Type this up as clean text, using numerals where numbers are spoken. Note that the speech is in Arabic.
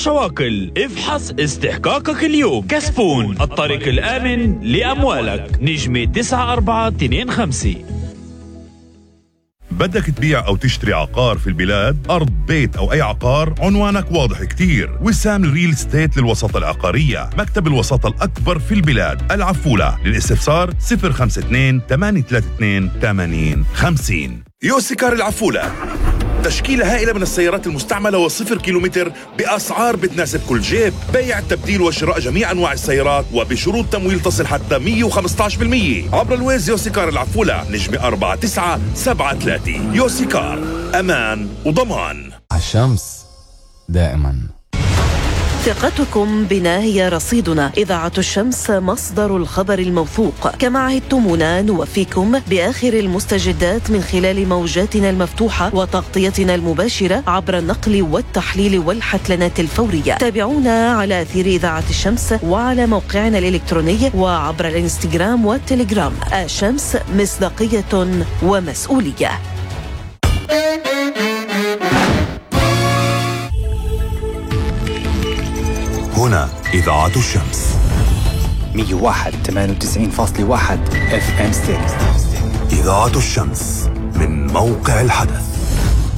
شواكل. افحص استحقاقك اليوم. كسبون، الطريق الآمن لأموالك. نجمة 9425. بدك تبيع أو تشتري عقار في البلاد، أرض، بيت أو أي عقار؟ عنوانك واضح كتير. وسام الريل استيت للوساطة العقارية، مكتب الوساطة الأكبر في البلاد، العفولة. للاستفسار 052-832-8050. يوسيكار العفولة، تشكيلة هائلة من السيارات المستعملة وصفر كيلومتر بأسعار بتناسب كل جيب. بيع، تبديل وشراء جميع أنواع السيارات وبشروط تمويل تصل حتى 115% عبر الويز. يوسيكار العفولة، نجمة 4973. يوسيكار، أمان وضمان. الشمس دائما. ثقتكم بنا هي رصيدنا. إذاعة الشمس مصدر الخبر الموثوق. كما عهدتمونا نوفيكم بآخر المستجدات من خلال موجاتنا المفتوحة وتغطيتنا المباشرة عبر النقل والتحليل والحتلنات الفورية. تابعونا على أثير إذاعة الشمس وعلى موقعنا الإلكتروني وعبر الإنستغرام والتليجرام. الشمس، مصداقية ومسؤولية. هنا إذاعة الشمس 101.98.1 FM ستيريو. إذاعة الشمس من موقع الحدث.